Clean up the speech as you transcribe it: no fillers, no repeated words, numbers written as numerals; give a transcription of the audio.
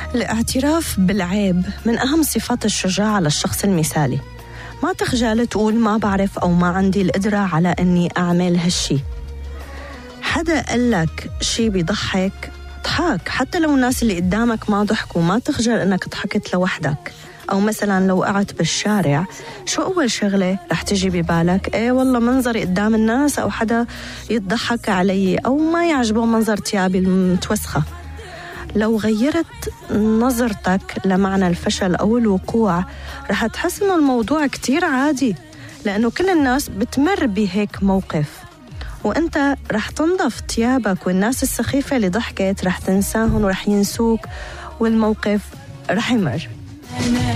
الاعتراف بالعيب من أهم صفات الشجاعة للشخص المثالي. ما تخجل تقول ما بعرف أو ما عندي القدرة على أني أعمل هالشي. حدا قلك شي بيضحك اضحك، حتى لو الناس اللي قدامك ما ضحكوا ما تخجل أنك ضحكت لوحدك. أو مثلا لو قعدت بالشارع، شو أول شغلة رح تجي ببالك؟ إيه والله منظري قدام الناس، أو حدا يضحك علي، أو ما يعجبه منظر تيابي المتوسخة. لو غيرت نظرتك لمعنى الفشل أو الوقوع رح تحس إنه الموضوع كتير عادي، لأنه كل الناس بتمر بهيك موقف، وإنت رح تنظف تيابك، والناس السخيفة اللي ضحكت رح تنساهم ورح ينسوك، والموقف رح يمر.